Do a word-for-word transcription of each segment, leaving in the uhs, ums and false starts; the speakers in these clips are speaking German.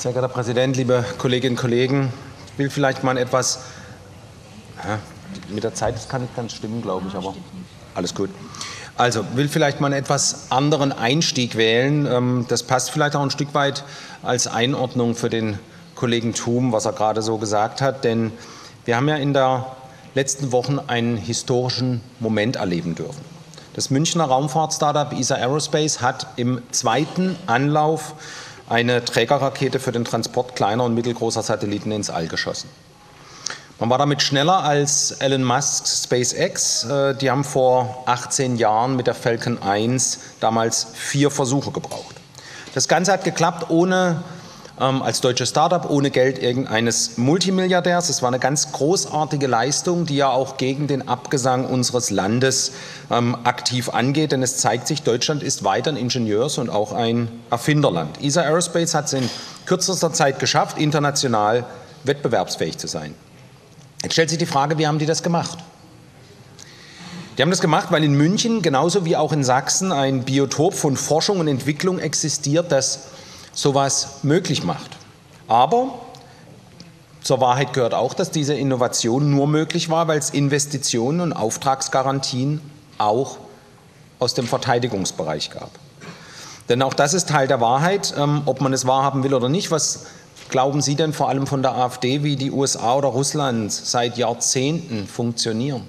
Sehr geehrter Herr Präsident, liebe Kolleginnen und Kollegen! Ich will vielleicht mal etwas, ja, mit der Zeit, das kann nicht ganz stimmen, glaube ich, aber alles gut. Also, will vielleicht mal einen etwas anderen Einstieg wählen. Das passt vielleicht auch ein Stück weit als Einordnung für den Kollegen Thum, was er gerade so gesagt hat. Denn wir haben ja in der letzten Wochen einen historischen Moment erleben dürfen. Das Münchner Raumfahrt-Startup E S A Aerospace hat im zweiten Anlauf eine Trägerrakete für den Transport kleiner und mittelgroßer Satelliten ins All geschossen. Man war damit schneller als Elon Musks SpaceX. Die haben vor achtzehn Jahren mit der Falcon eins damals vier Versuche gebraucht. Das Ganze hat geklappt ohne, ähm, als deutsches Startup, ohne Geld irgendeines Multimilliardärs. Es war eine ganz großartige Leistung, die ja auch gegen den Abgesang unseres Landes ähm, aktiv angeht. Denn es zeigt sich, Deutschland ist weiter ein Ingenieurs- und auch ein Erfinderland. E S A Aerospace hat es in kürzester Zeit geschafft, international wettbewerbsfähig zu sein. Jetzt stellt sich die Frage, wie haben die das gemacht? Die haben das gemacht, weil in München, genauso wie auch in Sachsen, ein Biotop von Forschung und Entwicklung existiert, das sowas möglich macht. Aber zur Wahrheit gehört auch, dass diese Innovation nur möglich war, weil es Investitionen und Auftragsgarantien auch aus dem Verteidigungsbereich gab. Denn auch das ist Teil der Wahrheit, ob man es wahrhaben will oder nicht. Was glauben Sie denn vor allem von der AfD, wie die U S A oder Russland seit Jahrzehnten funktionieren?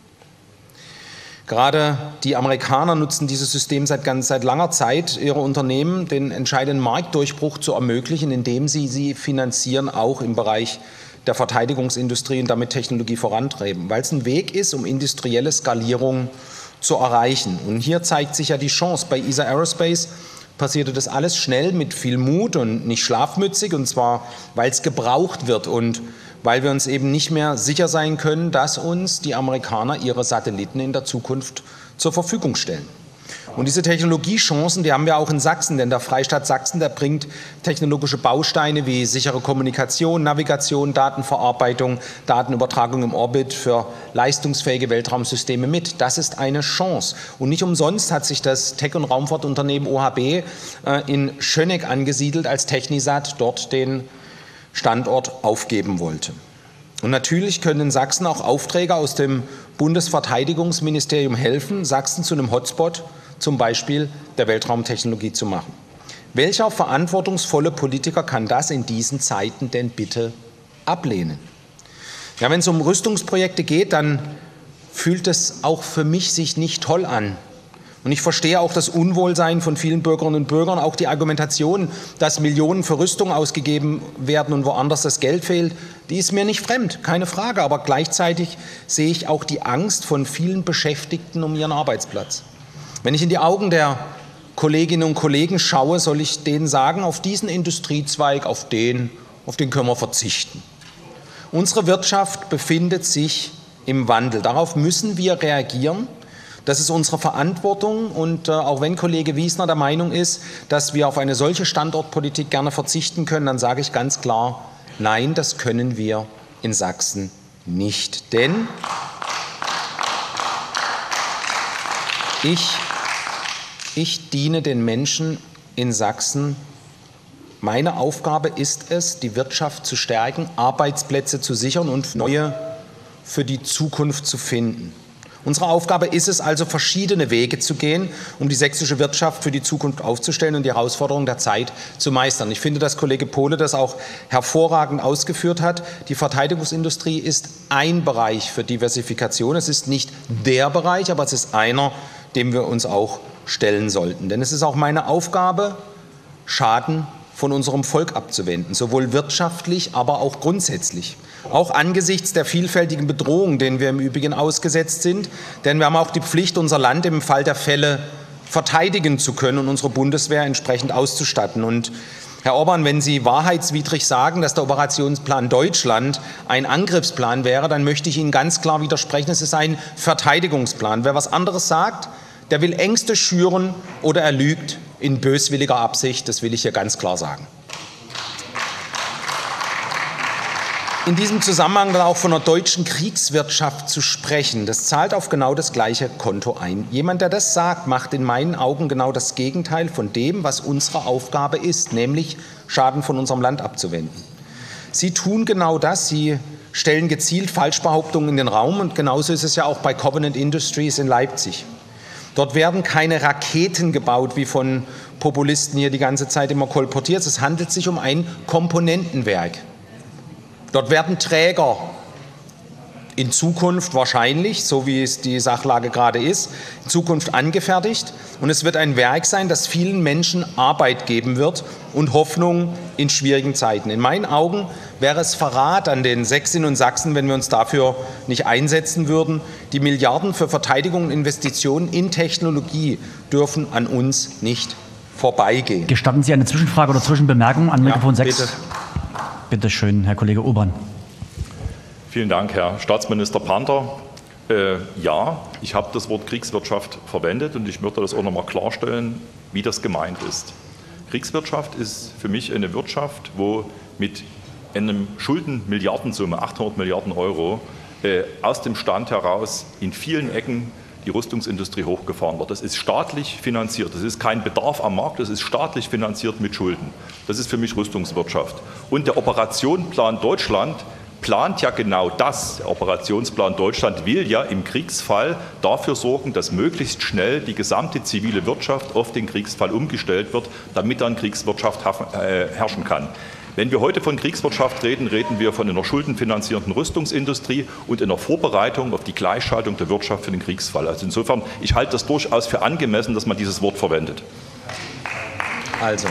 Gerade die Amerikaner nutzen dieses System seit, ganz, seit langer Zeit, ihre Unternehmen den entscheidenden Marktdurchbruch zu ermöglichen, indem sie sie finanzieren, auch im Bereich der Verteidigungsindustrie und damit Technologie vorantreiben, weil es ein Weg ist, um industrielle Skalierung zu erreichen. Und hier zeigt sich ja die Chance. Bei E S A Aerospace passierte das alles schnell mit viel Mut und nicht schlafmützig, und zwar, weil es gebraucht wird und weil wir uns eben nicht mehr sicher sein können, dass uns die Amerikaner ihre Satelliten in der Zukunft zur Verfügung stellen. Und diese Technologiechancen, die haben wir auch in Sachsen, denn der Freistaat Sachsen, der bringt technologische Bausteine wie sichere Kommunikation, Navigation, Datenverarbeitung, Datenübertragung im Orbit für leistungsfähige Weltraumsysteme mit. Das ist eine Chance. Und nicht umsonst hat sich das Tech- und Raumfahrtunternehmen O H B in Schöneck angesiedelt, als Technisat dort den Standort aufgeben wollte. Und natürlich können in Sachsen auch Aufträge aus dem Bundesverteidigungsministerium helfen, Sachsen zu einem Hotspot zum Beispiel der Weltraumtechnologie zu machen. Welcher verantwortungsvolle Politiker kann das in diesen Zeiten denn bitte ablehnen? Ja, wenn es um Rüstungsprojekte geht, dann fühlt es auch für mich sich nicht toll an. Und ich verstehe auch das Unwohlsein von vielen Bürgerinnen und Bürgern, auch die Argumentation, dass Millionen für Rüstung ausgegeben werden und woanders das Geld fehlt, die ist mir nicht fremd, keine Frage. Aber gleichzeitig sehe ich auch die Angst von vielen Beschäftigten um ihren Arbeitsplatz. Wenn ich in die Augen der Kolleginnen und Kollegen schaue, soll ich denen sagen, auf diesen Industriezweig, auf den, auf den können wir verzichten. Unsere Wirtschaft befindet sich im Wandel. Darauf müssen wir reagieren. Das ist unsere Verantwortung, und äh, auch wenn Kollege Wiesner der Meinung ist, dass wir auf eine solche Standortpolitik gerne verzichten können, dann sage ich ganz klar, nein, das können wir in Sachsen nicht. Denn ich, ich diene den Menschen in Sachsen. Meine Aufgabe ist es, die Wirtschaft zu stärken, Arbeitsplätze zu sichern und neue für die Zukunft zu finden. Unsere Aufgabe ist es also, verschiedene Wege zu gehen, um die sächsische Wirtschaft für die Zukunft aufzustellen und die Herausforderungen der Zeit zu meistern. Ich finde, dass Kollege Pohle das auch hervorragend ausgeführt hat. Die Verteidigungsindustrie ist ein Bereich für Diversifikation. Es ist nicht der Bereich, aber es ist einer, dem wir uns auch stellen sollten. Denn es ist auch meine Aufgabe, Schaden von unserem Volk abzuwenden, sowohl wirtschaftlich, aber auch grundsätzlich. Auch angesichts der vielfältigen Bedrohungen, denen wir im Übrigen ausgesetzt sind. Denn wir haben auch die Pflicht, unser Land im Fall der Fälle verteidigen zu können und unsere Bundeswehr entsprechend auszustatten. Und Herr Orban, wenn Sie wahrheitswidrig sagen, dass der Operationsplan Deutschland ein Angriffsplan wäre, dann möchte ich Ihnen ganz klar widersprechen. Es ist ein Verteidigungsplan. Wer was anderes sagt, der will Ängste schüren oder er lügt in böswilliger Absicht. Das will ich hier ganz klar sagen. in diesem Zusammenhang dann auch von einer deutschen Kriegswirtschaft zu sprechen, das zahlt auf genau das gleiche Konto ein. Jemand, der das sagt, macht in meinen Augen genau das Gegenteil von dem, was unsere Aufgabe ist, nämlich Schaden von unserem Land abzuwenden. Sie tun genau das, Sie stellen gezielt Falschbehauptungen in den Raum und genauso ist es ja auch bei Covenant Industries in Leipzig. Dort werden keine Raketen gebaut, wie von Populisten hier die ganze Zeit immer kolportiert. Es handelt sich um ein Komponentenwerk. Dort werden Träger in Zukunft wahrscheinlich, so wie es die Sachlage gerade ist, in Zukunft angefertigt. Und es wird ein Werk sein, das vielen Menschen Arbeit geben wird und Hoffnung in schwierigen Zeiten. In meinen Augen wäre es Verrat an den Sächsinnen und Sachsen, wenn wir uns dafür nicht einsetzen würden. Die Milliarden für Verteidigung und Investitionen in Technologie dürfen an uns nicht vorbeigehen. Gestatten Sie eine Zwischenfrage oder Zwischenbemerkung an Mikrofon ja, sechs? Bitte. Bitte schön, Herr Kollege Obern. Vielen Dank, Herr Staatsminister Panther. Äh, ja, ich habe das Wort Kriegswirtschaft verwendet und ich möchte das auch noch mal klarstellen, wie das gemeint ist. Kriegswirtschaft ist für mich eine Wirtschaft, wo mit einem Schuldenmilliardensumme, achthundert Milliarden Euro, äh, aus dem Stand heraus in vielen Ecken die Rüstungsindustrie hochgefahren wird. Das ist staatlich finanziert. Das ist kein Bedarf am Markt, das ist staatlich finanziert mit Schulden. Das ist für mich Rüstungswirtschaft. Und der Operationsplan Deutschland plant ja genau das. Der Operationsplan Deutschland will ja im Kriegsfall dafür sorgen, dass möglichst schnell die gesamte zivile Wirtschaft auf den Kriegsfall umgestellt wird, damit dann Kriegswirtschaft herrschen kann. Wenn wir heute von Kriegswirtschaft reden, reden wir von einer schuldenfinanzierenden Rüstungsindustrie und in der Vorbereitung auf die Gleichschaltung der Wirtschaft für den Kriegsfall. Also insofern, ich halte das durchaus für angemessen, dass man dieses Wort verwendet. Also,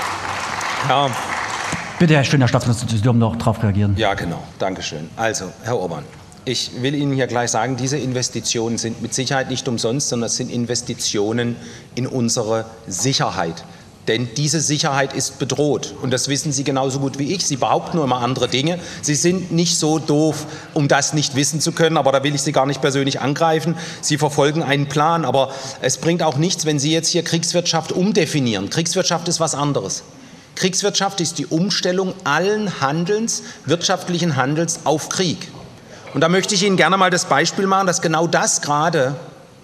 ja. Bitte, Herr Schön, Herr Staatsminister, Sie dürfen noch darauf reagieren. Ja, genau. Dankeschön. Also, Herr Obern, ich will Ihnen hier gleich sagen, diese Investitionen sind mit Sicherheit nicht umsonst, sondern es sind Investitionen in unsere Sicherheit. Denn diese Sicherheit ist bedroht. Und das wissen Sie genauso gut wie ich. Sie behaupten nur immer andere Dinge. Sie sind nicht so doof, um das nicht wissen zu können. Aber da will ich Sie gar nicht persönlich angreifen. Sie verfolgen einen Plan. Aber es bringt auch nichts, wenn Sie jetzt hier Kriegswirtschaft umdefinieren. Kriegswirtschaft ist was anderes. Kriegswirtschaft ist die Umstellung allen Handelns, wirtschaftlichen Handelns auf Krieg. Und da möchte ich Ihnen gerne mal das Beispiel machen, dass genau das gerade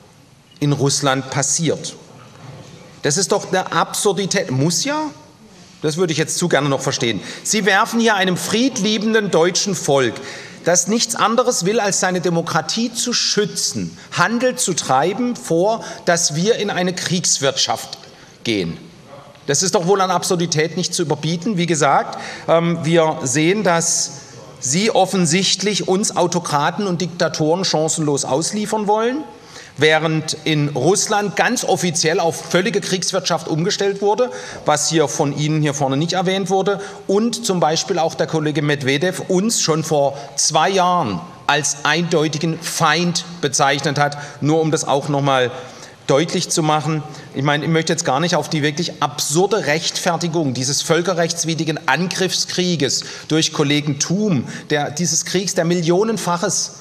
in Russland passiert. Das ist doch eine Absurdität. Muss ja? Das würde ich jetzt zu gerne noch verstehen. Sie werfen hier einem friedliebenden deutschen Volk, das nichts anderes will, als seine Demokratie zu schützen, Handel zu treiben, vor, dass wir in eine Kriegswirtschaft gehen. Das ist doch wohl an Absurdität nicht zu überbieten. Wie gesagt, wir sehen, dass Sie offensichtlich uns Autokraten und Diktatoren chancenlos ausliefern wollen, während in Russland ganz offiziell auf völlige Kriegswirtschaft umgestellt wurde, was hier von Ihnen hier vorne nicht erwähnt wurde, und zum Beispiel auch der Kollege Medvedev uns schon vor zwei Jahren als eindeutigen Feind bezeichnet hat, nur um das auch noch mal deutlich zu machen. Ich meine, ich möchte jetzt gar nicht auf die wirklich absurde Rechtfertigung dieses völkerrechtswidrigen Angriffskrieges durch Kollegen Thum, der dieses Kriegs, der millionenfaches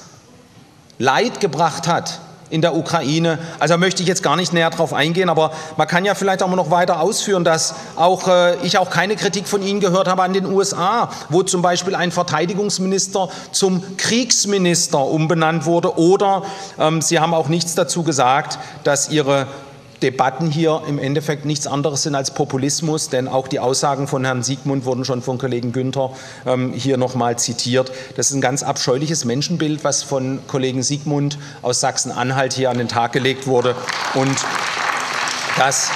Leid gebracht hat in der Ukraine. Also da möchte ich jetzt gar nicht näher drauf eingehen, aber man kann ja vielleicht auch mal noch weiter ausführen, dass auch, äh, ich auch keine Kritik von Ihnen gehört habe an den U S A, wo zum Beispiel ein Verteidigungsminister zum Kriegsminister umbenannt wurde, oder ähm, Sie haben auch nichts dazu gesagt, dass Ihre Debatten hier im Endeffekt nichts anderes sind als Populismus, denn auch die Aussagen von Herrn Siegmund wurden schon von Kollegen Günther ähm, hier nochmal zitiert. Das ist ein ganz abscheuliches Menschenbild, was von Kollegen Siegmund aus Sachsen-Anhalt hier an den Tag gelegt wurde. Und das,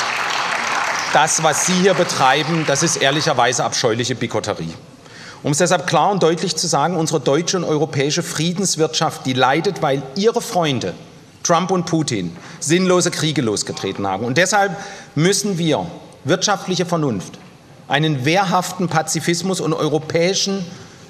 das, was Sie hier betreiben, das ist ehrlicherweise abscheuliche Bigotterie. Um es deshalb klar und deutlich zu sagen, unsere deutsche und europäische Friedenswirtschaft, die leidet, weil Ihre Freunde Trump und Putin sinnlose Kriege losgetreten haben. Und deshalb müssen wir wirtschaftliche Vernunft, einen wehrhaften Pazifismus und europäischen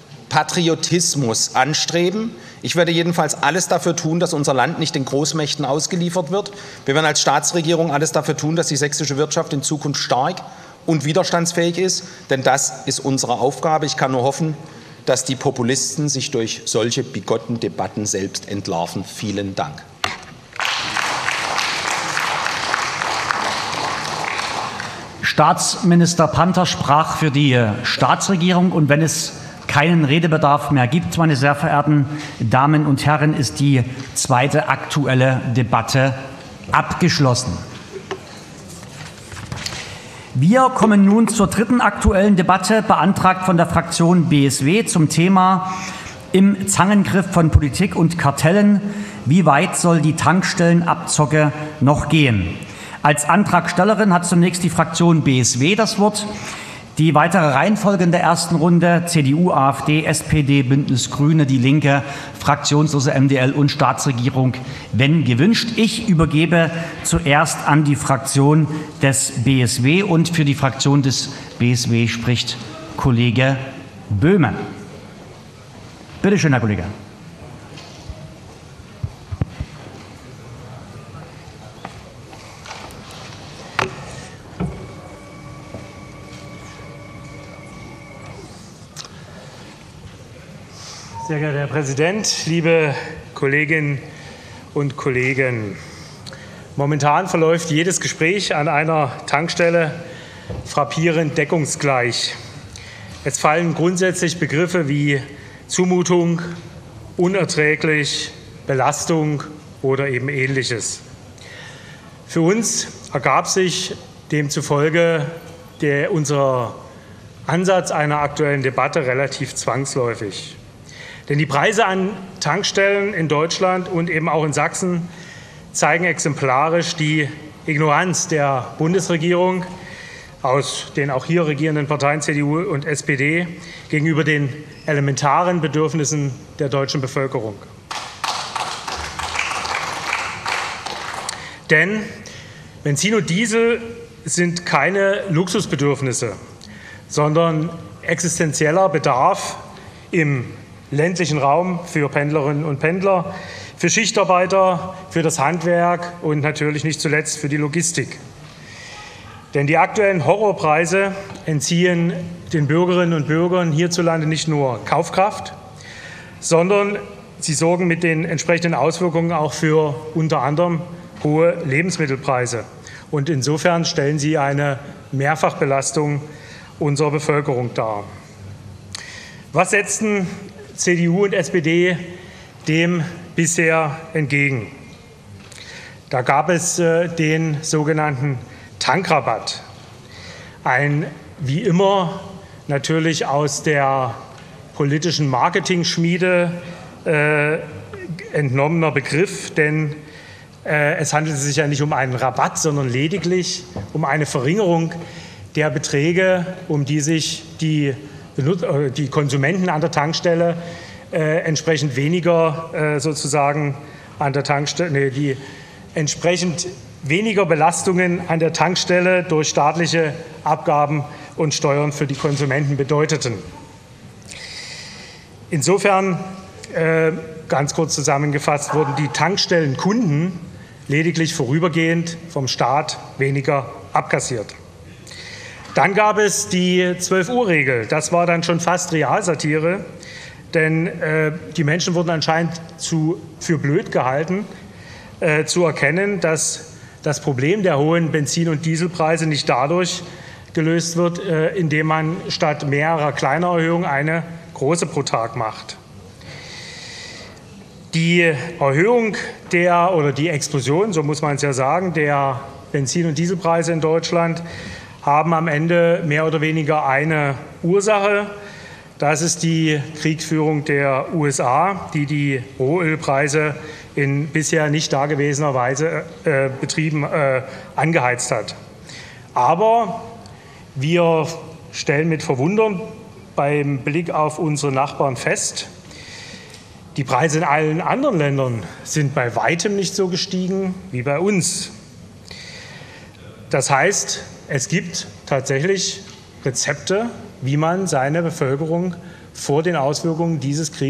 Patriotismus anstreben. Ich werde jedenfalls alles dafür tun, dass unser Land nicht den Großmächten ausgeliefert wird. Wir werden als Staatsregierung alles dafür tun, dass die sächsische Wirtschaft in Zukunft stark und widerstandsfähig ist, denn das ist unsere Aufgabe. Ich kann nur hoffen, dass die Populisten sich durch solche bigotten Debatten selbst entlarven. Vielen Dank. Staatsminister Panther sprach für die Staatsregierung, und wenn es keinen Redebedarf mehr gibt, meine sehr verehrten Damen und Herren, ist die zweite Aktuelle Debatte abgeschlossen. Wir kommen nun zur dritten Aktuellen Debatte, beantragt von der Fraktion B S W zum Thema im Zangengriff von Politik und Kartellen. Wie weit soll die Tankstellenabzocke noch gehen? Als Antragstellerin hat zunächst die Fraktion B S W das Wort. Die weitere Reihenfolge in der ersten Runde: C D U, AfD, S P D, Bündnis Grüne, Die Linke, fraktionslose M D L und Staatsregierung, wenn gewünscht. Ich übergebe zuerst an die Fraktion des B S W und für die Fraktion des B S W spricht Kollege Böhme. Bitte schön, Herr Kollege. Sehr geehrter Herr Präsident, liebe Kolleginnen und Kollegen! Momentan verläuft jedes Gespräch an einer Tankstelle frappierend deckungsgleich. Es fallen grundsätzlich Begriffe wie Zumutung, unerträglich, Belastung oder eben Ähnliches. Für uns ergab sich demzufolge der, unser Ansatz einer aktuellen Debatte relativ zwangsläufig. Denn die Preise an Tankstellen in Deutschland und eben auch in Sachsen zeigen exemplarisch die Ignoranz der Bundesregierung aus den auch hier regierenden Parteien C D U und S P D gegenüber den elementaren Bedürfnissen der deutschen Bevölkerung. Denn Benzin und Diesel sind keine Luxusbedürfnisse, sondern existenzieller Bedarf im ländlichen Raum für Pendlerinnen und Pendler, für Schichtarbeiter, für das Handwerk und natürlich nicht zuletzt für die Logistik. Denn die aktuellen Horrorpreise entziehen den Bürgerinnen und Bürgern hierzulande nicht nur Kaufkraft, sondern sie sorgen mit den entsprechenden Auswirkungen auch für unter anderem hohe Lebensmittelpreise. Und insofern stellen sie eine Mehrfachbelastung unserer Bevölkerung dar. Was setzten C D U und S P D dem bisher entgegen? Da gab es äh, den sogenannten Tankrabatt, ein wie immer natürlich aus der politischen Marketingschmiede äh, entnommener Begriff, denn äh, es handelte sich ja nicht um einen Rabatt, sondern lediglich um eine Verringerung der Beträge, um die sich die die Konsumenten an der Tankstelle äh, entsprechend weniger äh, sozusagen an der Tankstelle, nee, die entsprechend weniger Belastungen an der Tankstelle durch staatliche Abgaben und Steuern für die Konsumenten bedeuteten. Insofern, äh, ganz kurz zusammengefasst, wurden die Tankstellenkunden lediglich vorübergehend vom Staat weniger abkassiert. Dann gab es die zwölf Uhr Regel. Das war dann schon fast Realsatire, denn äh, die Menschen wurden anscheinend zu, für blöd gehalten, äh, zu erkennen, dass das Problem der hohen Benzin- und Dieselpreise nicht dadurch gelöst wird, äh, indem man statt mehrerer kleiner Erhöhungen eine große pro Tag macht. Die Erhöhung der oder die Explosion, so muss man es ja sagen, der Benzin- und Dieselpreise in Deutschland haben am Ende mehr oder weniger eine Ursache. Das ist die Kriegführung der U S A, die die Rohölpreise in bisher nicht dagewesener Weise äh, betrieben, äh, angeheizt hat. Aber wir stellen mit Verwundern beim Blick auf unsere Nachbarn fest, die Preise in allen anderen Ländern sind bei weitem nicht so gestiegen wie bei uns. Das heißt, es gibt tatsächlich Rezepte, wie man seine Bevölkerung vor den Auswirkungen dieses Krieges